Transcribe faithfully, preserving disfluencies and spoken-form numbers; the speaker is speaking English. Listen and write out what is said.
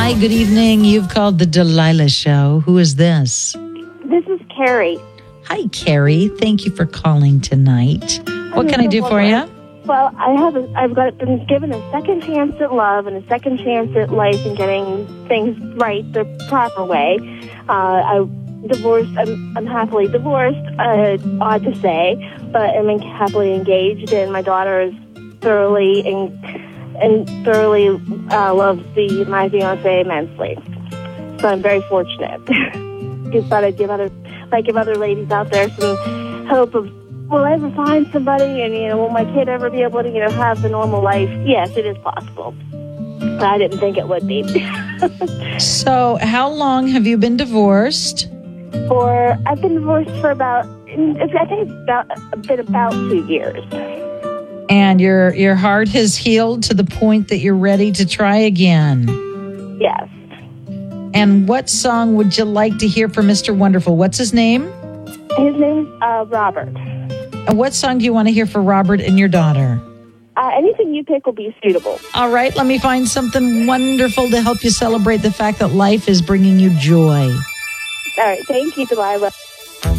Hi, good evening. You've called the Delilah Show. Who is this? This is Carrie. Hi, Carrie. Thank you for calling tonight. What can I do for you? Well, I have a, I've got been given a second chance at love and a second chance at life and getting things right the proper way. Uh, I divorced. I'm, I'm happily divorced. Uh, odd to say, but I'm happily engaged, and my daughter is thoroughly and and thoroughly uh, loves the my fiance immensely. So I'm very fortunate. Just thought I'd give other like give other ladies out there some hope of, will I ever find somebody, and, you know, will my kid ever be able to, you know, have the normal life? Yes, it is possible. But I didn't think it would be. So how long have you been divorced? For, I've been divorced for about, I think it's about, a bit about two years. And your your heart has healed to the point that you're ready to try again. Yes. And what song would you like to hear from Mister Wonderful? What's his name? His name's uh, Robert. And what song do you want to hear for Robert and your daughter? Uh, anything you pick will be suitable. All right, let me find something wonderful to help you celebrate the fact that life is bringing you joy. All right, thank you, Delilah.